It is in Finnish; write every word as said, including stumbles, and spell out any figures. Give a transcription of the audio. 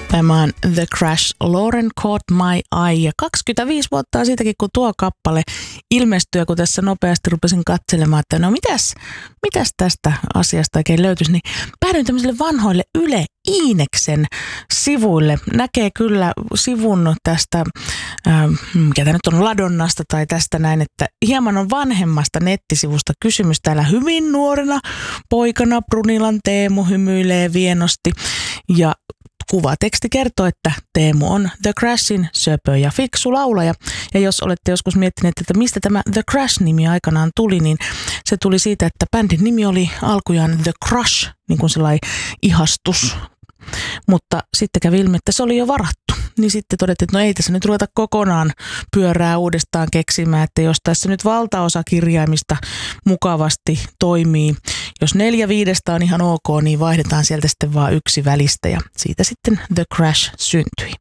Tämä on The Crash, Lauren Caught My Eye. Ja kaksikymmentäviisi vuotta on siitäkin, kun tuo kappale ilmestyi, ja kun tässä nopeasti rupesin katselemaan, että no mitäs, mitäs tästä asiasta oikein löytyisi, niin päädyin tämmöiselle vanhoille Yle Iineksen sivuille. Näkee kyllä sivun tästä, äh, mikä tämä nyt on, Ladonnasta tai tästä näin, että hieman on vanhemmasta nettisivusta kysymys. Täällä hyvin nuorena poikana Brunilan Teemu hymyilee vienosti ja kuvateksti kertoo, että Teemu on The Crashin söpö ja fiksu laulaja. Ja jos olette joskus miettineet, että mistä tämä The Crash-nimi aikanaan tuli, niin se tuli siitä, että bändin nimi oli alkujaan The Crush, niin kuin sellainen ihastus. Mutta sitten kävi ilmi, että se oli jo varattu. Niin sitten todettiin, että no ei tässä nyt ruveta kokonaan pyörää uudestaan keksimään, että jos tässä nyt valtaosa kirjaimista mukavasti toimii, jos neljä viidestä on ihan ok, niin vaihdetaan sieltä sitten vaan yksi välistä ja siitä sitten The Crash syntyi.